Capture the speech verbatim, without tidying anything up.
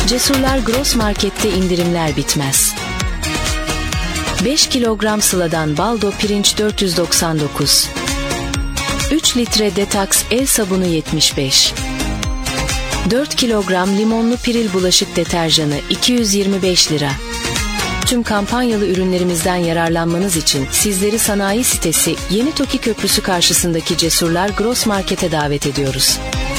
Cesurlar Gross Market'te indirimler bitmez. beş kilogram Sıla'dan baldo pirinç dört yüz doksan dokuz. üç litre Detox el sabunu yetmiş beş. dört kilogram limonlu Piril bulaşık deterjanı iki yüz yirmi beş lira. Tüm kampanyalı ürünlerimizden yararlanmanız için sizleri sanayi sitesi Yeni Toki Köprüsü karşısındaki Cesurlar Gross Market'e davet ediyoruz.